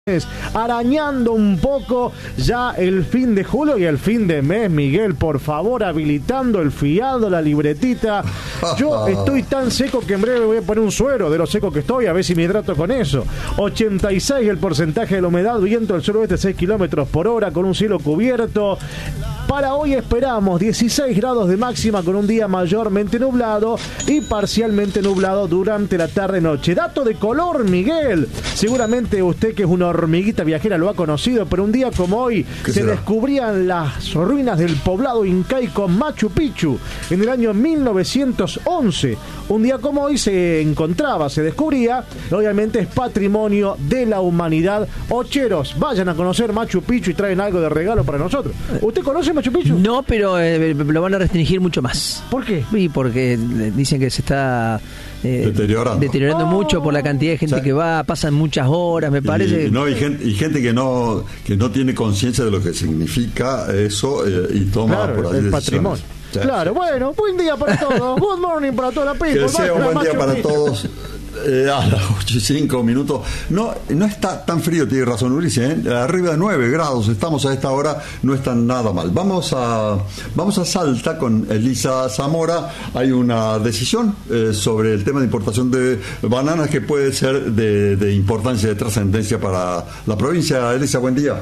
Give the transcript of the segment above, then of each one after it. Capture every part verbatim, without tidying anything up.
Arañando un poco ya el fin de julio y el fin de mes, Miguel, por favor, habilitando el fiado, la libretita. Yo estoy tan seco que en breve voy a poner un suero de lo seco que estoy, a ver si me hidrato con eso. ochenta y seis el porcentaje de la humedad, viento del suroeste seis kilómetros por hora, con un cielo cubierto. Para hoy esperamos dieciséis grados de máxima, con un día mayormente nublado y parcialmente nublado durante la tarde-noche. Dato de color, Miguel. Seguramente usted, que es una hormiguita viajera, lo ha conocido, pero un día como hoy se será? descubrían las ruinas del poblado incaico Machu Picchu en el año mil novecientos once. Un día como hoy se encontraba, se descubría, obviamente es patrimonio de la humanidad. Ocheros, vayan a conocer Machu Picchu y traen algo de regalo para nosotros. ¿Usted conoce Machu Picchu? No, pero eh, lo van a restringir mucho más. ¿Por qué? Sí, porque dicen que se está eh, deteriorando, deteriorando oh. mucho por la cantidad de gente, sí, que va, pasan muchas horas, me parece. Y, y, no, y, gente, y gente que no que no tiene conciencia de lo que significa eso eh, y toma claro, por ahí el decisiones. Patrimonio. Sí, claro, sí. Bueno, buen día para todos. Good morning para toda la people. Que sea un buen día para todos. Eh, a las ocho y cinco minutos. No, no está tan frío, tiene razón Ulises, ¿eh? Arriba de nueve grados estamos a esta hora, no está nada mal. Vamos a vamos a Salta con Elisa Zamora. Hay una decisión eh, sobre el tema de importación de bananas que puede ser de, de importancia, de trascendencia para la provincia. Elisa, buen día.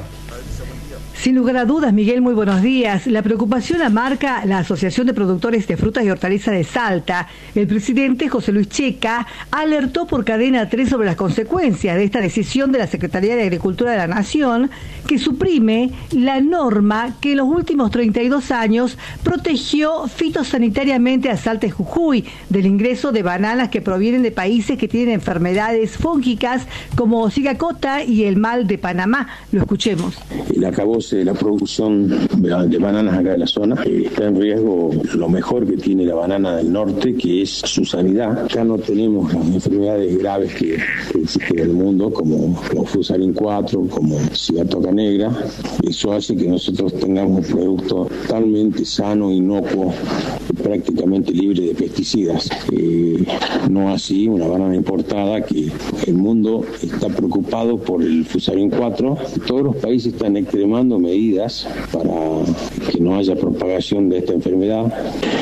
Sin lugar a dudas, Miguel, muy buenos días. La preocupación la marca la Asociación de Productores de Frutas y Hortalizas de Salta. El presidente José Luis Checa alertó por Cadena tres sobre las consecuencias de esta decisión de la Secretaría de Agricultura de la Nación, que suprime la norma que en los últimos treinta y dos años protegió fitosanitariamente a Salta y Jujuy del ingreso de bananas que provienen de países que tienen enfermedades fúngicas como Zika y el mal de Panamá. Lo escuchemos. El acabose de la producción de bananas acá de la zona, eh, está en riesgo lo mejor que tiene la banana del norte, que es su sanidad. Acá no tenemos las enfermedades graves que, que existen en el mundo, como, como Fusarin cuatro, como Cigatoca negra. Eso hace que nosotros tengamos un producto totalmente sano, inocuo, prácticamente libre de pesticidas. Eh, no así una banana importada, que el mundo está preocupado por el Fusarin cuatro. Todos los países están extremando medidas para que no haya propagación de esta enfermedad.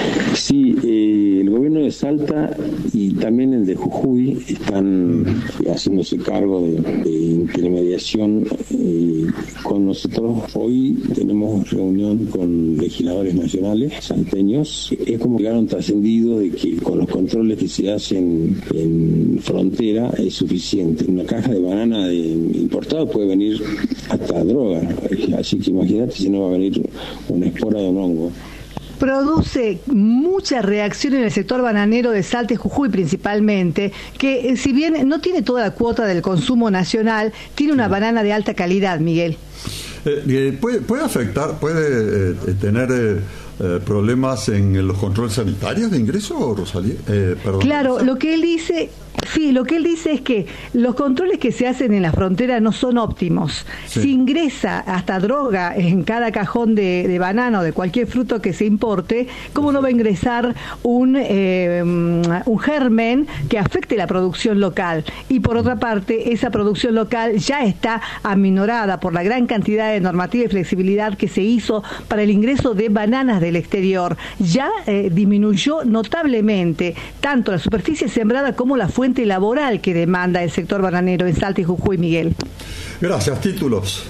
Sí, eh, el gobierno de Salta y también el de Jujuy están haciéndose cargo de, de intermediación eh, con nosotros. Hoy tenemos reunión con legisladores nacionales salteños. Es como que han trascendido de que con los controles que se hacen en frontera es suficiente. Una caja de banana de importado puede venir hasta droga. Así que imagínate si no va a venir una espora de un hongo. Produce mucha reacción en el sector bananero de Salta y Jujuy principalmente, que si bien no tiene toda la cuota del consumo nacional, tiene una banana de alta calidad, Miguel. Eh, puede, puede afectar, puede eh, tener... Eh, Eh, problemas en los controles sanitarios de ingreso, Rosalía. Eh, perdón. Claro, lo que él dice, sí, lo que él dice es que los controles que se hacen en la frontera no son óptimos. Sí. Si ingresa hasta droga en cada cajón de, de banana o de cualquier fruto que se importe, ¿cómo no va a ingresar un, eh, un germen que afecte la producción local? Y por otra parte, esa producción local ya está aminorada por la gran cantidad de normativa y flexibilidad que se hizo para el ingreso de bananas de del exterior. Ya eh, disminuyó notablemente tanto la superficie sembrada como la fuente laboral que demanda el sector bananero en Salta y Jujuy, Miguel. Gracias. Títulos.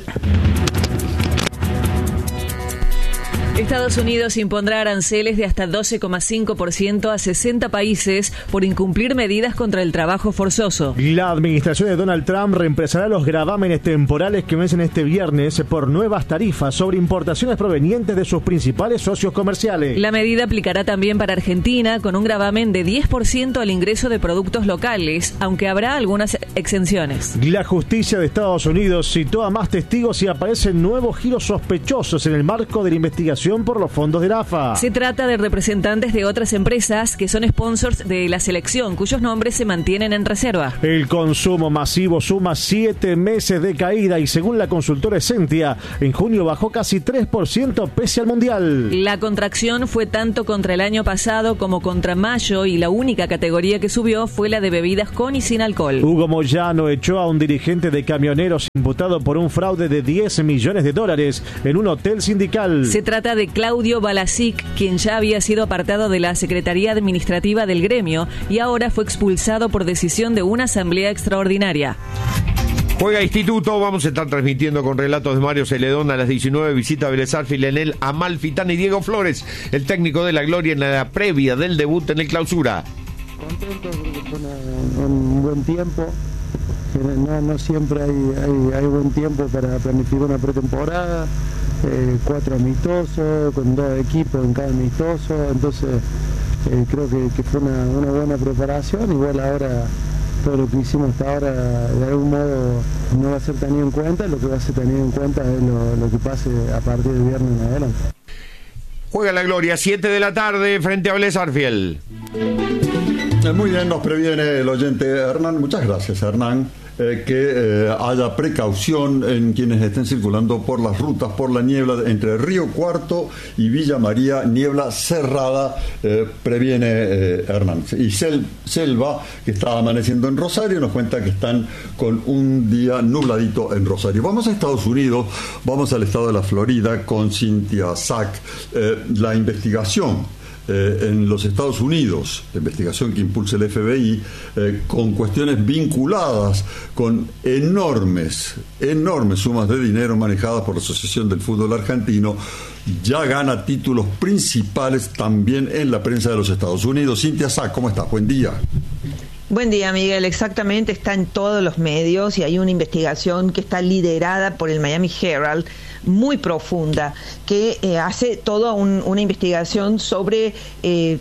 Estados Unidos impondrá aranceles de hasta doce coma cinco por ciento a sesenta países por incumplir medidas contra el trabajo forzoso. La administración de Donald Trump reemplazará los gravámenes temporales que vencen este viernes por nuevas tarifas sobre importaciones provenientes de sus principales socios comerciales. La medida aplicará también para Argentina, con un gravamen de diez por ciento al ingreso de productos locales, aunque habrá algunas exenciones. La justicia de Estados Unidos citó a más testigos y aparecen nuevos giros sospechosos en el marco de la investigación contratación por los fondos del A F A. Se trata de representantes de otras empresas que son sponsors de la selección, cuyos nombres se mantienen en reserva. El consumo masivo suma siete meses de caída y según la consultora Essentia, en junio bajó casi tres por ciento pese al Mundial. La contracción fue tanto contra el año pasado como contra mayo y la única categoría que subió fue la de bebidas con y sin alcohol. Hugo Moyano echó a un dirigente de camioneros imputado por un fraude de diez millones de dólares en un hotel sindical. Se trata de Claudio Balasic, quien ya había sido apartado de la Secretaría Administrativa del gremio y ahora fue expulsado por decisión de una asamblea extraordinaria. Juega Instituto, vamos a estar transmitiendo con relatos de Mario Celedón a las diecinueve, visita a Vélez Sarsfield en el Amalfitani y Diego Flores, el técnico de la Gloria en la previa del debut en el Clausura. Contento porque fue una, un buen tiempo, no, no siempre hay, hay, hay buen tiempo para planificar una pretemporada, eh, cuatro amistosos, con dos equipos en cada amistoso, entonces eh, creo que, que fue una, una buena preparación. Igual ahora todo lo que hicimos hasta ahora de algún modo no va a ser tenido en cuenta, lo que va a ser tenido en cuenta es lo, lo que pase a partir del viernes en adelante. Juega la Gloria, siete de la tarde frente a Vélez Sarsfield. Muy bien, nos previene el oyente Hernán. Muchas gracias, Hernán. Eh, que eh, haya precaución en quienes estén circulando por las rutas, por la niebla entre Río Cuarto y Villa María, niebla cerrada, eh, previene eh, Hernán. Y Sel, Selva, que está amaneciendo en Rosario, nos cuenta que están con un día nubladito en Rosario. Vamos a Estados Unidos, vamos al estado de la Florida con Cynthia Sack. Eh, la investigación Eh, en los Estados Unidos, la investigación que impulsa el F B I, eh, con cuestiones vinculadas con enormes, enormes sumas de dinero manejadas por la Asociación del Fútbol Argentino, ya gana títulos principales también en la prensa de los Estados Unidos. Cynthia Sack, ¿cómo estás? Buen día. Buen día, Miguel. Exactamente, está en todos los medios y hay una investigación que está liderada por el Miami Herald, muy profunda, que eh, hace toda un, una investigación sobre eh,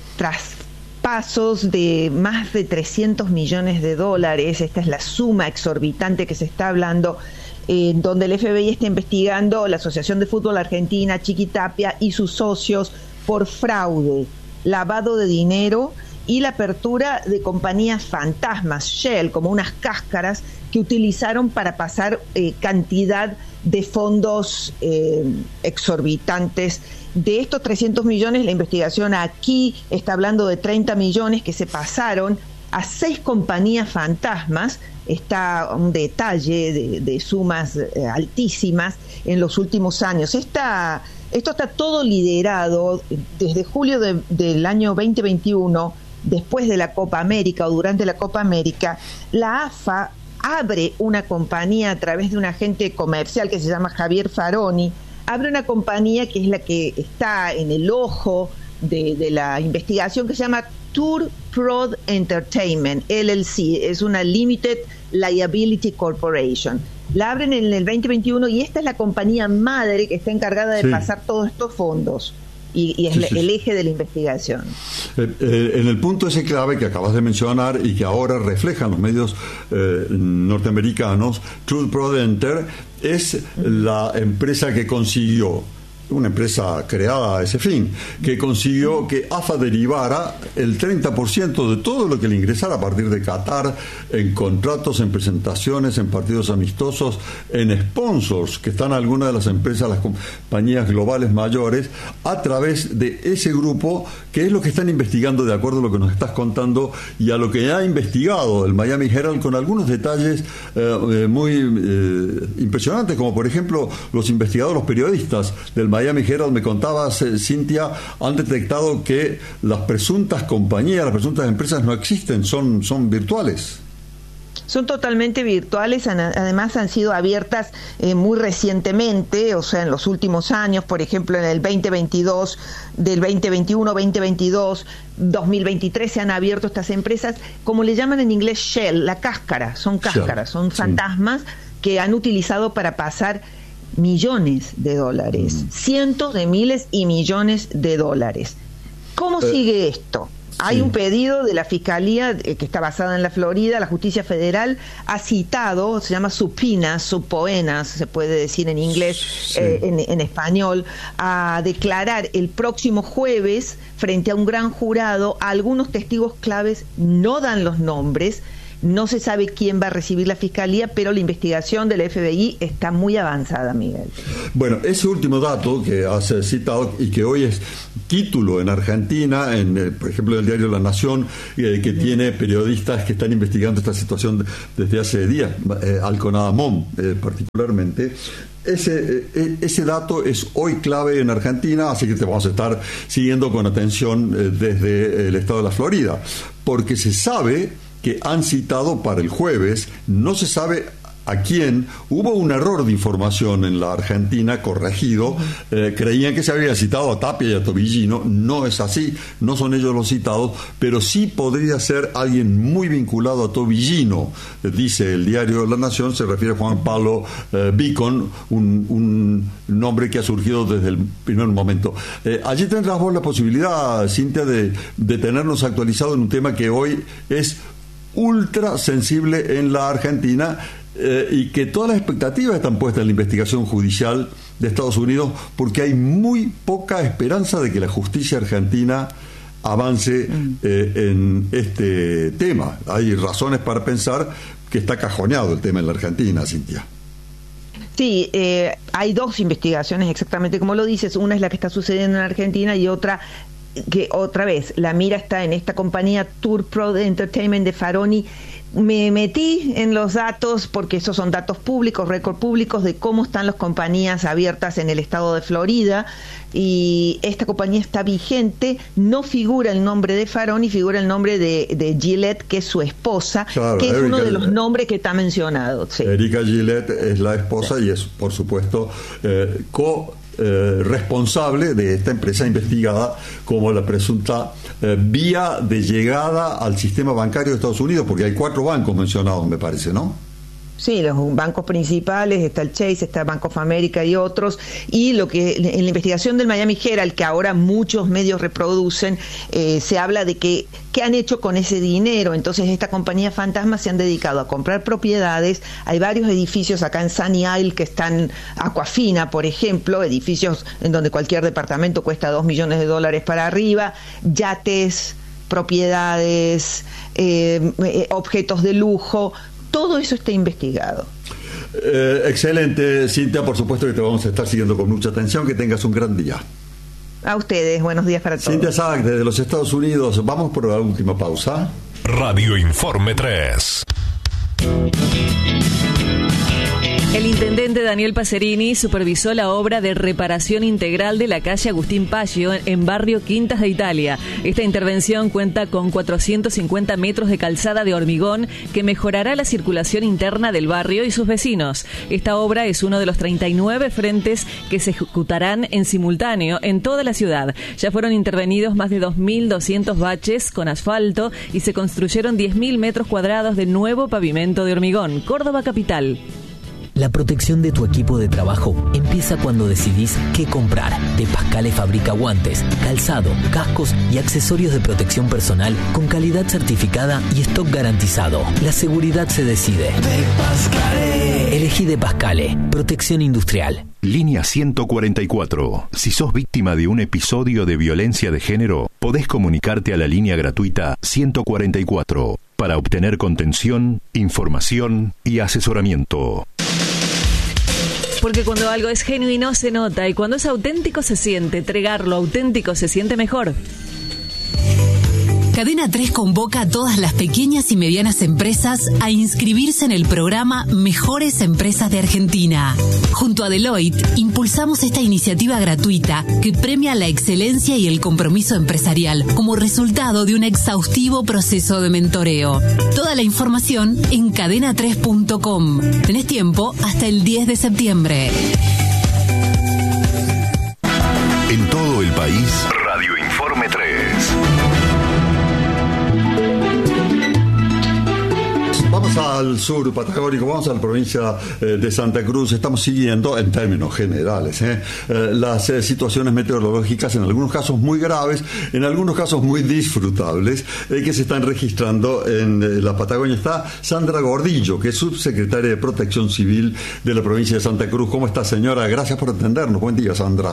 traspasos de más de trescientos millones de dólares. Esta es la suma exorbitante que se está hablando, eh, donde el F B I está investigando la Asociación de Fútbol Argentina, Chiquitapia y sus socios por fraude, lavado de dinero y la apertura de compañías fantasmas, Shell, como unas cáscaras que utilizaron para pasar eh, cantidad de fondos eh, exorbitantes. De estos trescientos millones, la investigación aquí está hablando de treinta millones que se pasaron a seis compañías fantasmas. Está un detalle de, de sumas eh, altísimas en los últimos años. Esta, esto está todo liderado desde julio de, del año veinte veintiuno, después de la Copa América o durante la Copa América. La A F A abre una compañía a través de un agente comercial que se llama Javier Faroni, abre una compañía que es la que está en el ojo de, de la investigación, que se llama Tour Prod Entertainment, L L C, es una Limited Liability Corporation. La abren en el veinte veintiuno y esta es la compañía madre que está encargada de sí. pasar todos estos fondos. Y, y es sí, sí, el eje de la investigación. Eh, eh, en el punto ese clave que acabas de mencionar y que ahora reflejan los medios eh, norteamericanos, Truth Prudenter es la empresa que consiguió, una empresa creada a ese fin, que consiguió que A F A derivara el treinta por ciento de todo lo que le ingresara a partir de Qatar, en contratos, en presentaciones, en partidos amistosos, en sponsors, que están algunas de las empresas, las compañías globales mayores, a través de ese grupo, que es lo que están investigando de acuerdo a lo que nos estás contando y a lo que ha investigado el Miami Herald, con algunos detalles eh, muy eh, impresionantes, como por ejemplo los investigadores, los periodistas del Miami Miami Herald, me contabas, eh, Cynthia, han detectado que las presuntas compañías, las presuntas empresas no existen, son, son virtuales. Son totalmente virtuales, además han sido abiertas eh, muy recientemente, o sea, en los últimos años, por ejemplo, en el veinte veintidós, del veinte veintiuno, veinte veintidós, dos mil veintitrés se han abierto estas empresas, como le llaman en inglés shell, la cáscara, son cáscaras, Shell. son fantasmas sí. que han utilizado para pasar millones de dólares, mm. cientos de miles y millones de dólares. ¿Cómo eh, sigue esto? Hay Sí. un pedido de la Fiscalía eh, que está basada en la Florida. La Justicia Federal ha citado, se llama subpoenas, subpoenas, se puede decir en inglés, Sí. eh, en, en español, a declarar el próximo jueves frente a un gran jurado a algunos testigos claves. No dan los nombres, no se sabe quién va a recibir la Fiscalía, pero la investigación del F B I está muy avanzada, Miguel. Bueno, ese último dato que has citado y que hoy es título en Argentina, en eh, por ejemplo el diario La Nación, eh, que tiene periodistas que están investigando esta situación desde hace días, eh, Alconadamón eh, particularmente. Ese, eh, ese dato es hoy clave en Argentina, así que te vamos a estar siguiendo con atención eh, desde el estado de la Florida, porque se sabe que han citado para el jueves, no se sabe a quién. Hubo un error de información en la Argentina corregido, eh, creían que se había citado a Tapia y a Tobillino, no es así, no son ellos los citados, pero sí podría ser alguien muy vinculado a Tobillino, eh, dice el diario La Nación, se refiere a Juan Pablo eh, Bicon, un, un nombre que ha surgido desde el primer momento. Eh, allí tendrás vos la posibilidad, Cintia, de, de tenernos actualizado en un tema que hoy es ultra sensible en la Argentina, eh, y que todas las expectativas están puestas en la investigación judicial de Estados Unidos, porque hay muy poca esperanza de que la justicia argentina avance eh, en este tema. Hay razones para pensar que está cajoneado el tema en la Argentina, Cintia. Sí, eh, hay dos investigaciones exactamente como lo dices. Una es la que está sucediendo en Argentina y otra que otra vez la mira está en esta compañía Tour Pro Entertainment de Faroni. Me metí en los datos porque esos son datos públicos, récord públicos de cómo están las compañías abiertas en el estado de Florida, y esta compañía está vigente. No figura el nombre de Faroni, figura el nombre de, de Gillette, que es su esposa, Claro, que es Erika, uno de los nombres que está mencionado. Sí. Erika Gillette es la esposa, sí, y es, por supuesto, eh, co Eh, responsable de esta empresa investigada como la presunta eh, vía de llegada al sistema bancario de Estados Unidos, porque hay cuatro bancos mencionados, me parece, ¿no? Sí, los bancos principales, está el Chase, está Bank of America y otros, y lo que en la investigación del Miami Herald, que ahora muchos medios reproducen, eh, se habla de que qué han hecho con ese dinero. Entonces esta compañía fantasma se han dedicado a comprar propiedades. Hay varios edificios acá en Sunny Isle que están, Aquafina por ejemplo, edificios en donde cualquier departamento cuesta dos millones de dólares para arriba, yates, propiedades, eh, eh, objetos de lujo. Todo eso está investigado. Eh, excelente, Cintia, por supuesto que te vamos a estar siguiendo con mucha atención. Que tengas un gran día. A ustedes, buenos días para todos. Cintia Sack, desde los Estados Unidos. Vamos por la última pausa. Radio Informe tres. El intendente Daniel Pacerini supervisó la obra de reparación integral de la calle Agustín Paggio en barrio Quintas de Italia. Esta intervención cuenta con cuatrocientos cincuenta metros de calzada de hormigón que mejorará la circulación interna del barrio y sus vecinos. Esta obra es uno de los treinta y nueve frentes que se ejecutarán en simultáneo en toda la ciudad. Ya fueron intervenidos más de dos mil doscientos baches con asfalto y se construyeron diez mil metros cuadrados de nuevo pavimento de hormigón. Córdoba capital. La protección de tu equipo de trabajo empieza cuando decidís qué comprar. De Pascale fabrica guantes, calzado, cascos y accesorios de protección personal con calidad certificada y stock garantizado. La seguridad se decide. De Pascale. Elegí De Pascale. Protección industrial. Línea ciento cuarenta y cuatro. Si sos víctima de un episodio de violencia de género, podés comunicarte a la línea gratuita ciento cuarenta y cuatro para obtener contención, información y asesoramiento. Porque cuando algo es genuino se nota, y cuando es auténtico se siente. Entregar lo auténtico se siente mejor. Cadena tres convoca a todas las pequeñas y medianas empresas a inscribirse en el programa Mejores Empresas de Argentina. Junto a Deloitte, impulsamos esta iniciativa gratuita que premia la excelencia y el compromiso empresarial como resultado de un exhaustivo proceso de mentoreo. Toda la información en cadena tres punto com. Tenés tiempo hasta el diez de septiembre. En todo el país, Radio Informe tres. Vamos Vamos al sur patagónico, vamos a la provincia eh, de Santa Cruz. Estamos siguiendo, en términos generales, eh, eh, las eh, situaciones meteorológicas, en algunos casos muy graves, en algunos casos muy disfrutables, eh, que se están registrando en eh, la Patagonia. Está Sandra Gordillo, que es subsecretaria de Protección Civil de la provincia de Santa Cruz. ¿Cómo está, señora? Gracias por atendernos. Buen día, Sandra.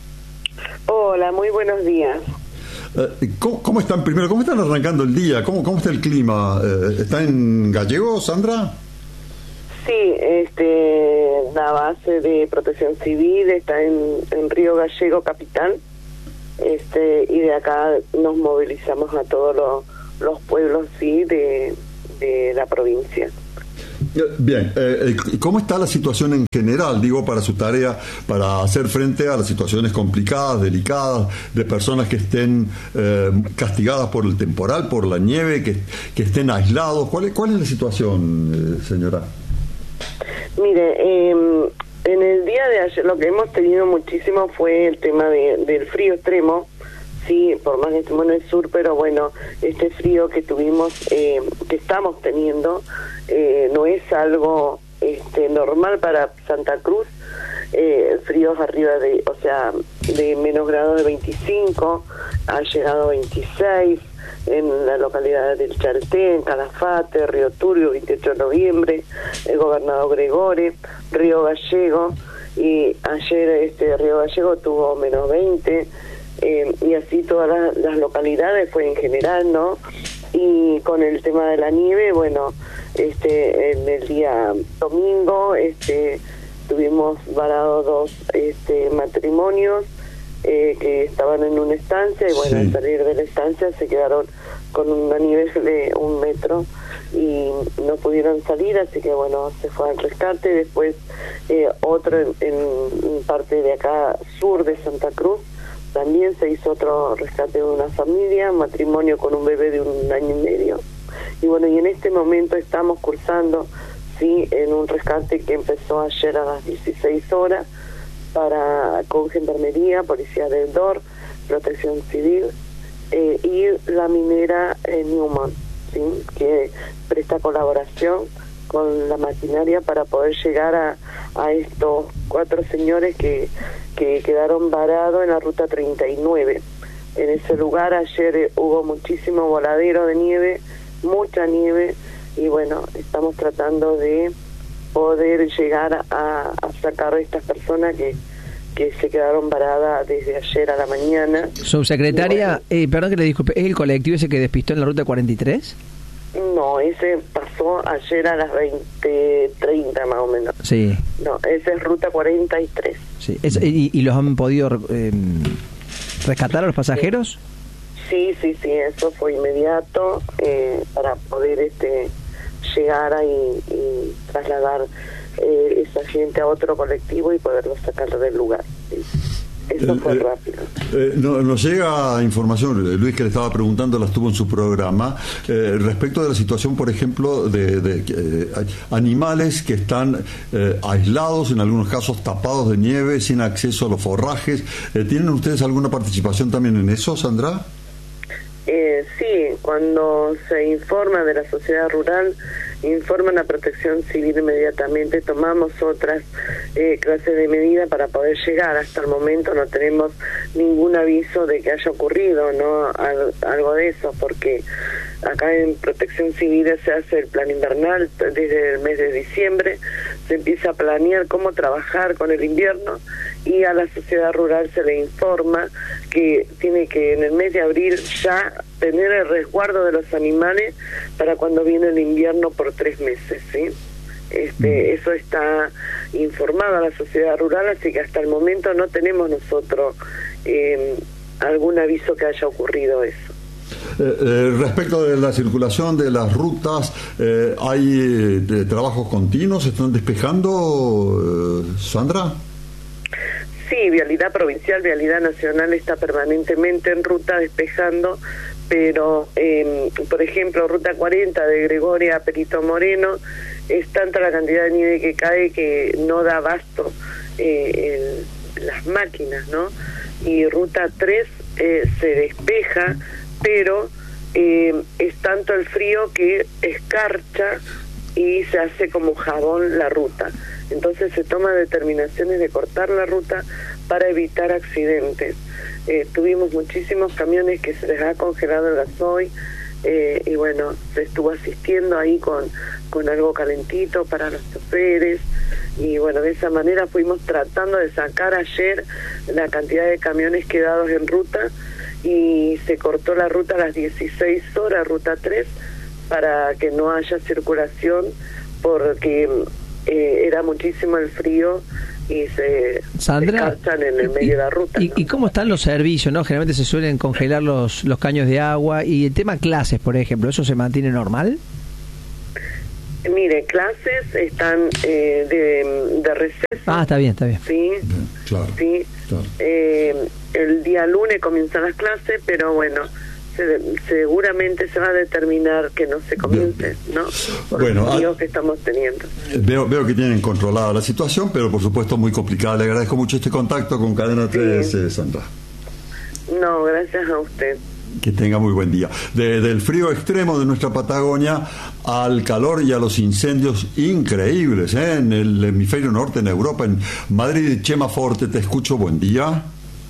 Hola, muy buenos días. ¿Cómo, ¿Cómo están primero? ¿Cómo están arrancando el día? ¿Cómo, cómo está el clima? ¿Está en gallego, Sandra? Sí, este, la base de Protección Civil está en, en Río Gallego capital, este, y de acá nos movilizamos a todos los, los pueblos, sí, de, de la provincia. Bien, eh, ¿cómo está la situación en general, digo, para su tarea, para hacer frente a las situaciones complicadas, delicadas, de personas que estén eh, castigadas por el temporal, por la nieve, que, que estén aislados? ¿Cuál es, cuál es la situación, eh, señora? Mire, eh, en el día de ayer lo que hemos tenido muchísimo fue el tema de, del frío extremo. Sí, por más que estemos en el sur, pero bueno, este frío que tuvimos, eh, que estamos teniendo, eh, no es algo este, normal para Santa Cruz. Eh, fríos arriba de, o sea, de menos grados de veinticinco, ha llegado a veintiséis en la localidad del Chalté, en Calafate, Río Turbio, veintiocho de noviembre, el gobernador Gregore, Río Gallego, y ayer este Río Gallego tuvo menos veinte. Eh, y así todas las, las localidades fue en general, ¿no? Y con el tema de la nieve, bueno, este en el día domingo este tuvimos varados dos este matrimonios eh, que estaban en una estancia, y bueno, sí, al salir de la estancia se quedaron con una nieve de un metro y no pudieron salir, así que bueno, se fue al rescate. Después eh, otro en, en parte de acá sur de Santa Cruz, también se hizo otro rescate de una familia, matrimonio con un bebé de un año y medio. Y bueno, y en este momento estamos cursando, sí, en un rescate que empezó ayer a las dieciséis horas para con Gendarmería, Policía del D O R, Protección Civil eh, y la minera eh, Newman, sí, que presta colaboración con la maquinaria para poder llegar a, a estos cuatro señores que, que quedaron varados en la ruta treinta y nueve. En ese lugar ayer eh, hubo muchísimo voladero de nieve, mucha nieve, y bueno, estamos tratando de poder llegar a, a sacar a estas personas que, que se quedaron varadas desde ayer a la mañana. Subsecretaria, bueno, eh, perdón que le disculpe, ¿es el colectivo ese que despistó en la ruta cuarenta y tres? No, ese pasó ayer a las veinte treinta más o menos. Sí. No, ese es ruta cuarenta y tres. Sí. Es, y, ¿Y los han podido eh, rescatar a los pasajeros? Sí, sí, sí, eso fue inmediato eh, para poder este llegar ahí y trasladar eh, esa gente a otro colectivo y poderlo sacar del lugar. Sí. Eso fue eh, rápido. Eh, no, nos llega información, Luis, que le estaba preguntando, la estuvo en su programa, eh, respecto de la situación, por ejemplo, de, de eh, animales que están eh, aislados, en algunos casos tapados de nieve, sin acceso a los forrajes. Eh, ¿Tienen ustedes alguna participación también en eso, Sandra? Eh, sí, cuando se informa de la sociedad rural, informan a Protección Civil inmediatamente, tomamos otras eh, clases de medidas para poder llegar. Hasta el momento no tenemos ningún aviso de que haya ocurrido, ¿no? Al, algo de eso, porque acá en Protección Civil se hace el plan invernal desde el mes de diciembre, se empieza a planear cómo trabajar con el invierno, y a la sociedad rural se le informa que tiene que en el mes de abril ya tener el resguardo de los animales para cuando viene el invierno por tres meses, ¿sí? Este, eso está informado a la sociedad rural, así que hasta el momento no tenemos nosotros eh, algún aviso que haya ocurrido eso. Eh, eh, respecto de la circulación de las rutas, eh, ¿hay eh, trabajos continuos? ¿Se están despejando, eh, Sandra? Sí, Vialidad Provincial, Vialidad Nacional está permanentemente en ruta despejando, pero eh, por ejemplo ruta cuarenta de Gregoria a Perito Moreno es tanta la cantidad de nieve que cae que no da abasto eh, el, las máquinas, ¿no? Y ruta tres eh, se despeja, pero eh, es tanto el frío que escarcha y se hace como jabón la ruta. Entonces se toman determinaciones de cortar la ruta para evitar accidentes. Eh, tuvimos muchísimos camiones que se les ha congelado el gasoil, eh, y bueno, se estuvo asistiendo ahí con, con algo calentito para los choferes, y bueno, de esa manera fuimos tratando de sacar ayer la cantidad de camiones quedados en ruta, y se cortó la ruta a las dieciséis horas, ruta tres, para que no haya circulación, porque eh, era muchísimo el frío y se Sandra, descarchan en el medio y, de la ruta. Y, ¿no? ¿Y cómo están los servicios? ¿No? Generalmente se suelen congelar los, los caños de agua, y el tema clases, por ejemplo, ¿eso se mantiene normal? Mire, clases están eh, de, de receso. Ah, está bien, está bien. Sí, bien, claro, sí. Claro. Eh, el día lunes comienzan las clases, pero bueno, se, seguramente se va a determinar que no se comience, ¿no? Por bueno, los fríos que estamos teniendo. Veo, veo que tienen controlada la situación, pero por supuesto muy complicada. Le agradezco mucho este contacto con Cadena tres, sí. Sandra. No, gracias a usted. Que tenga muy buen día. De, del frío extremo de nuestra Patagonia al calor y a los incendios increíbles, ¿eh? En el hemisferio norte, en Europa, en Madrid. Chema Forte, te escucho, buen día.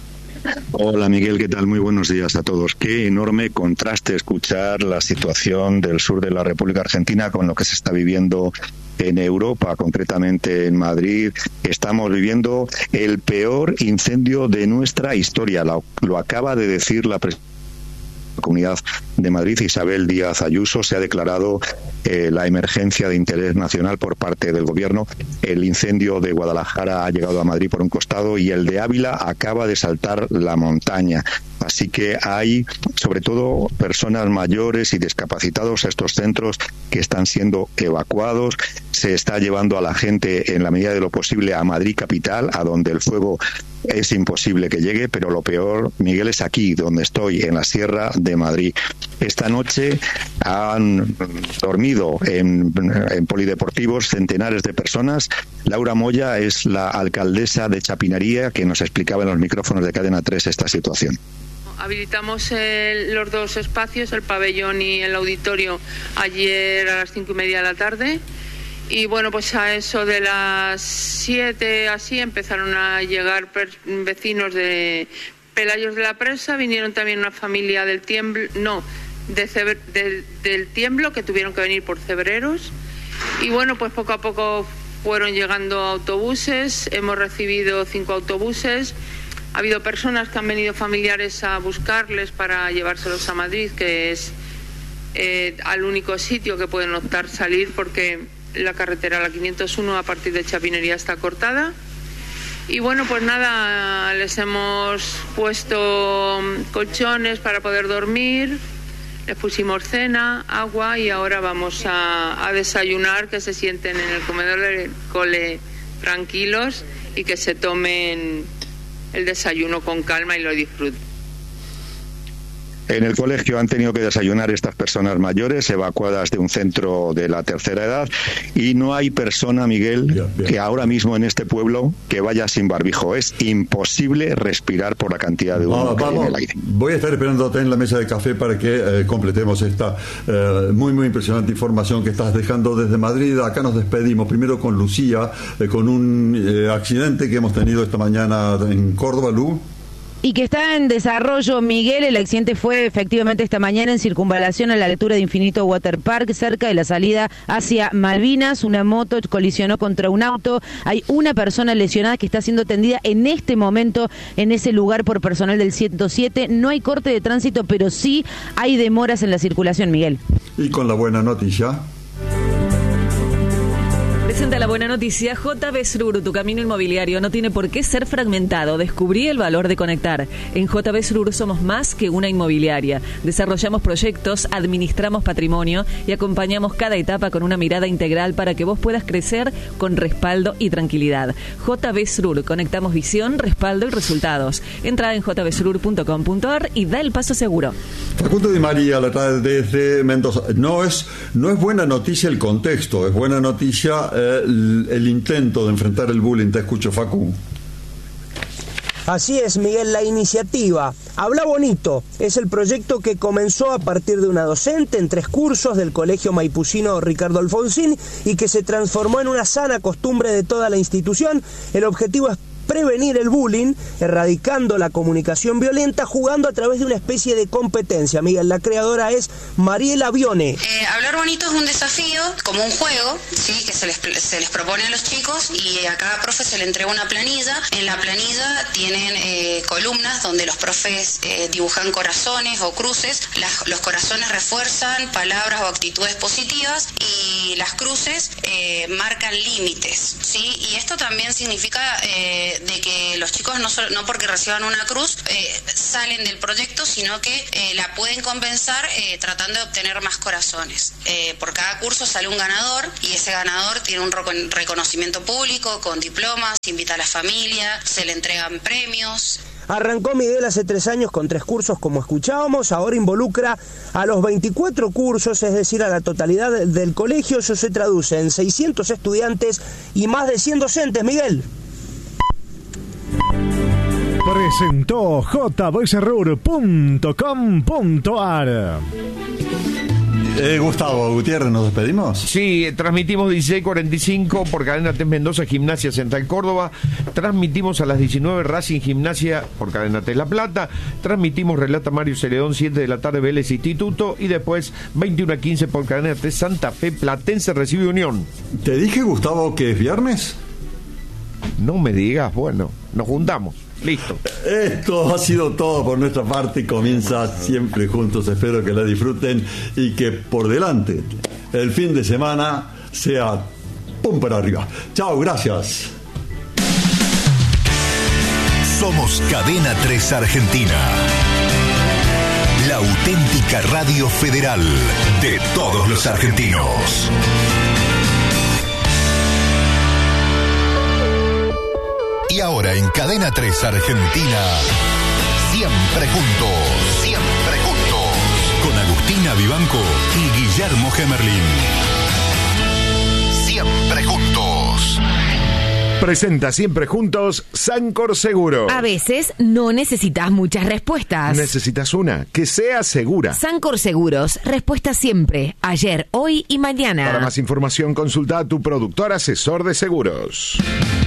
Hola Miguel, ¿qué tal? Muy buenos días a todos. Qué enorme contraste escuchar la situación del sur de la República Argentina con lo que se está viviendo en Europa, concretamente en Madrid. Estamos viviendo el peor incendio de nuestra historia. Lo, lo acaba de decir la presidenta Comunidad de Madrid, Isabel Díaz Ayuso. Se ha declarado eh, la emergencia de interés nacional por parte del gobierno. El incendio de Guadalajara ha llegado a Madrid por un costado y el de Ávila acaba de saltar la montaña. Así que hay, sobre todo, personas mayores y discapacitados a estos centros que están siendo evacuados. Se está llevando a la gente, en la medida de lo posible, a Madrid capital, a donde el fuego es imposible que llegue, pero lo peor, Miguel, es aquí, donde estoy, en la Sierra de Madrid. Esta noche han dormido en, en polideportivos centenares de personas. Laura Moya es la alcaldesa de Chapinaría, que nos explicaba en los micrófonos de Cadena tres esta situación. Habilitamos el, los dos espacios, el pabellón y el auditorio, ayer a las cinco y media de la tarde. Y bueno, pues a eso de las siete así empezaron a llegar vecinos de Pelayos de la Presa. Vinieron también una familia del Tiemblo, no, de Cebre, de, del Tiemblo, que tuvieron que venir por Cebreros. Y bueno, pues poco a poco fueron llegando autobuses. Hemos recibido cinco autobuses. Ha habido personas que han venido familiares a buscarles para llevárselos a Madrid, que es eh, al único sitio que pueden optar salir, porque la carretera, la quinientos uno, a partir de Chapinería está cortada. Y bueno, pues nada, les hemos puesto colchones para poder dormir, les pusimos cena, agua, y ahora vamos a, a desayunar, que se sienten en el comedor del cole tranquilos y que se tomen el desayuno con calma y lo disfruten. En el colegio han tenido que desayunar estas personas mayores evacuadas de un centro de la tercera edad, y no hay persona, Miguel, bien, bien. que ahora mismo en este pueblo que vaya sin barbijo. Es imposible respirar por la cantidad de humo ah, que vamos, hay en el aire. Voy a estar esperándote en la mesa de café para que eh, completemos esta eh, muy muy impresionante información que estás dejando desde Madrid. Acá nos despedimos primero con Lucía, eh, con un eh, accidente que hemos tenido esta mañana en Córdoba, Lu. Y que está en desarrollo, Miguel. El accidente fue efectivamente esta mañana en circunvalación a la altura de Infinito Water Park, cerca de la salida hacia Malvinas. Una moto colisionó contra un auto. Hay una persona lesionada que está siendo atendida en este momento en ese lugar por personal del ciento siete. No hay corte de tránsito, pero sí hay demoras en la circulación, Miguel. Y con la buena noticia. Presenta la buena noticia. J B Srur, tu camino inmobiliario no tiene por qué ser fragmentado. Descubrí el valor de conectar. En J B Srur somos más que una inmobiliaria. Desarrollamos proyectos, administramos patrimonio y acompañamos cada etapa con una mirada integral para que vos puedas crecer con respaldo y tranquilidad. J B Srur, conectamos visión, respaldo y resultados. Entra en j b srur punto com punto a r y da el paso seguro. Facundo Di María la trae desde Mendoza. No es, no es buena noticia el contexto, es buena noticia eh, el, el intento de enfrentar el bullying. Te escucho, Facu. Así es, Miguel, la iniciativa Habla Bonito es el proyecto que comenzó a partir de una docente en tres cursos del Colegio Maipucino Ricardo Alfonsín y que se transformó en una sana costumbre de toda la institución. El objetivo es prevenir el bullying, erradicando la comunicación violenta, jugando a través de una especie de competencia. Miguel, la creadora es Mariela Bione. Eh, hablar bonito es un desafío, como un juego, sí, que se les, se les propone a los chicos y a cada profe se le entrega una planilla. En la planilla tienen eh, columnas donde los profes eh, dibujan corazones o cruces. Las, los corazones refuerzan palabras o actitudes positivas y las cruces eh, marcan límites, sí. Y esto también significa eh, de que los chicos no, solo, no porque reciban una cruz eh, salen del proyecto, sino que eh, la pueden compensar eh, tratando de obtener más corazones. Eh, por cada curso sale un ganador y ese ganador tiene un reconocimiento público con diplomas, invita a la familia, se le entregan premios. Arrancó Miguel hace tres años con tres cursos, como escuchábamos, ahora involucra a los veinticuatro cursos, es decir, a la totalidad del colegio. Eso se traduce en seiscientos estudiantes y más de cien docentes. Miguel. Presentó j b s rur punto com punto a r. Eh, Gustavo Gutiérrez, ¿nos despedimos? Sí, transmitimos dieciséis cuarenta y cinco por Cadena T Mendoza, Gimnasia Central Córdoba. Transmitimos a las diecinueve Racing Gimnasia por Cadena T La Plata. Transmitimos Relata Mario Celedón, siete de la tarde Vélez Instituto. Y después veintiuno a quince por Cadena T Santa Fe Platense recibe Unión. ¿Te dije, Gustavo, que es viernes? No me digas, bueno, nos juntamos. Listo. Esto ha sido todo por nuestra parte. Comienza Siempre Juntos. Espero que la disfruten y que por delante el fin de semana sea pum para arriba. Chao, gracias. Somos Cadena tres Argentina, la auténtica radio federal de todos los argentinos. Y ahora en Cadena tres Argentina, Siempre Juntos, Siempre Juntos, con Agustina Vivanco y Guillermo Gemerlin. Siempre Juntos. Presenta Siempre Juntos Sancor Seguro. A veces no necesitas muchas respuestas. Necesitas una que sea segura. Sancor Seguros, respuesta siempre, ayer, hoy y mañana. Para más información consulta a tu productor asesor de seguros.